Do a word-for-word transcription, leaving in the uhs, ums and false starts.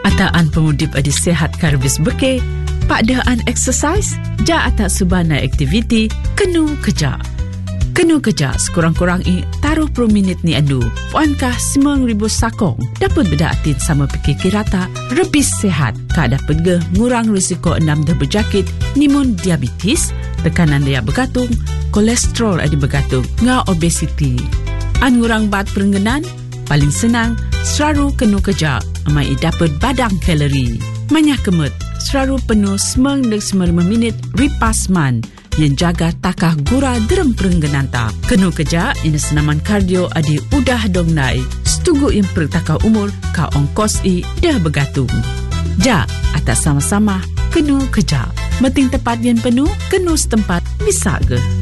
Ataan pemudip adi sehat karbis beke, pakdaan exercise, ja atak subana aktiviti, kenu kerja. Kenu kerja sekurang-kurang i taruh puluh minit ni andu. Puankah sembilan ribu sakong dapat berdaatin sama pikir kirata lebih sehat ka dapat ge ngurang risiko enam dah berjakit nimun diabetes, tekanan daya bergantung, kolesterol adi bergantung, ngau obesiti. An ngurang bat perengganan, paling senang selalu kenu kerja amai dapat badang kalori. Manyah kemut, selalu penuh sembilan dan sembilan puluh lima minit ripas man yang jaga takah gura derem perengganan ta. Kenu kerja ini senaman kardio adi udah dong nai. Setugu yang pertakah umur ka ongkos i dah bergantung. Ja, atas sama-sama kenu kerja. Meting tepat yang penuh, kenu setempat bisa ke?